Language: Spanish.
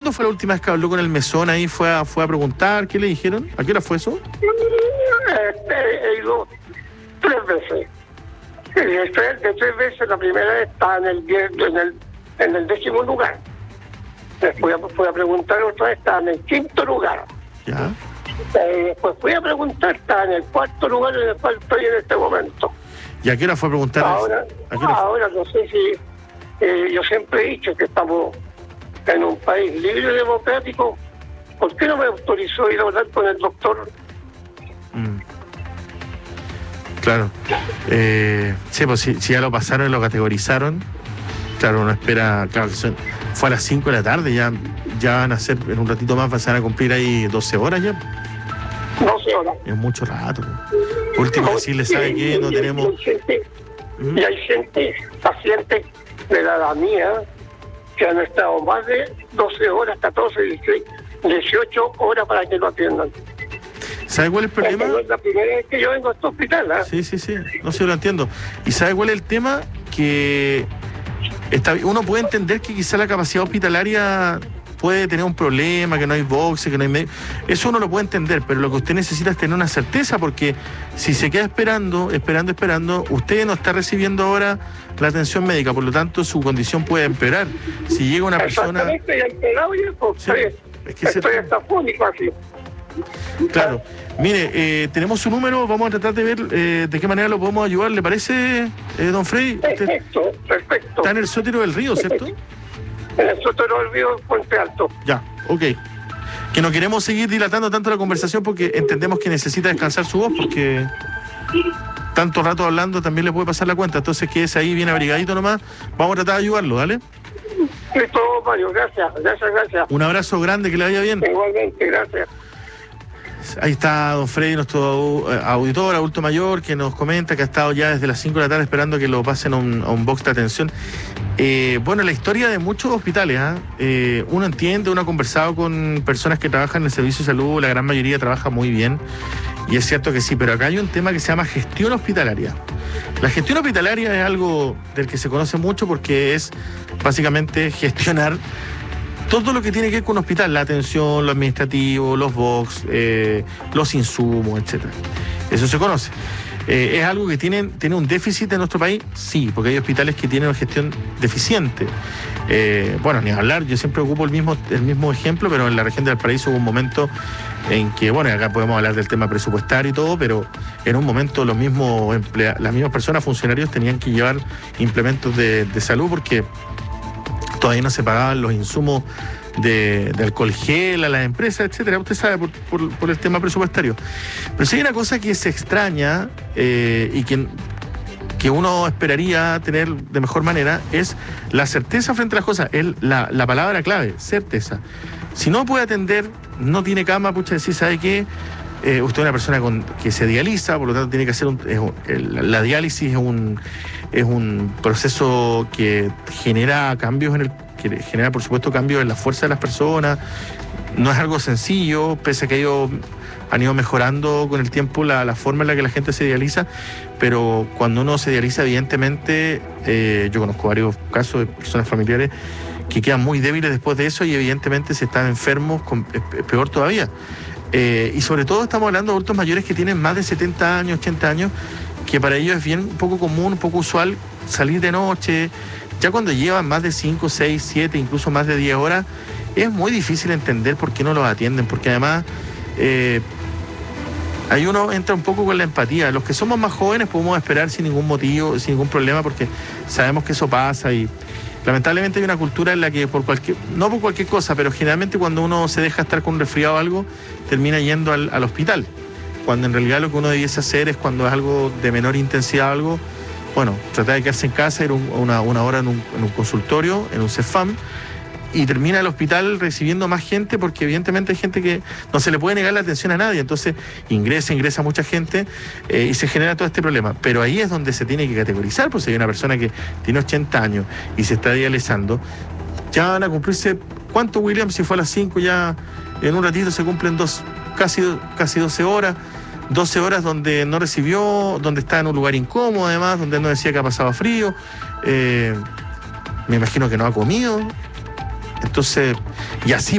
¿Cuándo fue la última vez que habló con el mesón ahí? ¿Fue a preguntar? ¿Qué le dijeron? ¿A qué hora fue eso? He ido 3 veces. De 3 veces, la primera vez estaba en el 10º lugar. Después fui a preguntar otra vez, estaba en el 5º lugar. Ya. Después fui a preguntar, estaba en el 4º lugar en el cual estoy en este momento. ¿Y a qué hora fue a preguntar? Ahora no sé si... yo siempre he dicho que estamos en un país libre y democrático. ¿Por qué no me autorizó ir a hablar con el doctor? Claro. Sí, pues si ya lo pasaron y lo categorizaron, claro, uno espera... Claro, fue a las 5 de la tarde, ya van a ser, en un ratito más van a cumplir ahí 12 horas ya. 12 horas. Es mucho rato. Por último, decirle, ¿sabe qué? No tenemos... Y hay gente, pacientes de la edad mía, que han estado más de 12 horas, 14, 16, 18 horas para que lo atiendan. ¿Sabe cuál es el problema? No es la primera vez que yo vengo a este hospital, ¿eh? Sí. No sé, lo entiendo. ¿Y sabe cuál es el tema? Que uno puede entender que quizá la capacidad hospitalaria puede tener un problema, que no hay boxe, que no hay médico. Eso uno lo puede entender, pero lo que usted necesita es tener una certeza, porque si se queda esperando, usted no está recibiendo ahora la atención médica, por lo tanto su condición puede empeorar. Si llega una persona... Exactamente, y empeorado ya, pues, sí, es que estoy hasta fónico así. Claro. Mire, tenemos su número, vamos a tratar de ver de qué manera lo podemos ayudar, ¿le parece, don Freddy? Perfecto. Está en el Sótero del Río, ¿cierto? En el Sótero del Río, Puente Alto. Ya, ok. Que no queremos seguir dilatando tanto la conversación porque entendemos que necesita descansar su voz, porque tanto rato hablando también le puede pasar la cuenta. Entonces quédese ahí bien abrigadito nomás. Vamos a tratar de ayudarlo, ¿dale? Listo, Mario, gracias. Un abrazo grande, que le vaya bien. Igualmente, gracias. Ahí está don Freddy, nuestro auditor, adulto mayor, que nos comenta que ha estado ya desde las 5 de la tarde esperando que lo pasen a un box de atención. Bueno, la historia de muchos hospitales, uno entiende, uno ha conversado con personas que trabajan en el servicio de salud, la gran mayoría trabaja muy bien, y es cierto que sí, pero acá hay un tema que se llama gestión hospitalaria. La gestión hospitalaria es algo del que se conoce mucho porque es básicamente gestionar todo lo que tiene que ver con un hospital, la atención, lo administrativo, los box, los insumos, etcétera. Eso se conoce. ¿Es algo que tiene un déficit en nuestro país? Sí, porque hay hospitales que tienen una gestión deficiente. Bueno, ni hablar, yo siempre ocupo el mismo ejemplo, pero en la región de Valparaíso hubo un momento en que, bueno, acá podemos hablar del tema presupuestario y todo, pero en un momento las mismas personas, funcionarios, tenían que llevar implementos de salud porque todavía no se pagaban los insumos de alcohol gel a las empresas, etcétera. Usted sabe, por el tema presupuestario. Pero si hay una cosa que se extraña y que uno esperaría tener de mejor manera, es la certeza frente a las cosas. Es la palabra clave, certeza. Si no puede atender, no tiene cama, pucha, decir, ¿sabe qué? Usted es una persona que se dializa, por lo tanto tiene que hacer la diálisis es un proceso que genera cambios que genera, por supuesto, cambios en la fuerza de las personas. No es algo sencillo, pese a que han ido mejorando con el tiempo la forma en la que la gente se dializa, pero cuando uno se dializa, evidentemente, yo conozco varios casos de personas familiares que quedan muy débiles después de eso y evidentemente si están enfermos, peor todavía. Y sobre todo estamos hablando de adultos mayores que tienen más de 70 años, 80 años, que para ellos es bien un poco común, un poco usual salir de noche. Ya cuando llevan más de 5, 6, 7, incluso más de 10 horas, es muy difícil entender por qué no los atienden, porque además ahí uno entra un poco con la empatía. Los que somos más jóvenes podemos esperar sin ningún motivo, sin ningún problema, porque sabemos que eso pasa y lamentablemente hay una cultura en la que no por cualquier cosa, pero generalmente cuando uno se deja estar con un resfriado o algo, termina yendo al hospital, cuando en realidad lo que uno debiese hacer es, cuando es algo de menor intensidad o algo, bueno, tratar de quedarse en casa, ir una hora en un consultorio, en un CEFAM, y termina el hospital recibiendo más gente, porque evidentemente hay gente que no se le puede negar la atención a nadie, entonces ingresa mucha gente y se genera todo este problema. Pero ahí es donde se tiene que categorizar, pues si hay una persona que tiene 80 años y se está dializando, ya van a cumplirse, ¿cuánto, William? Si fue a las 5, ya en un ratito se cumplen casi 12 horas, 12 horas donde no recibió, donde está en un lugar incómodo además, donde no decía que ha pasado frío, me imagino que no ha comido. Entonces, y así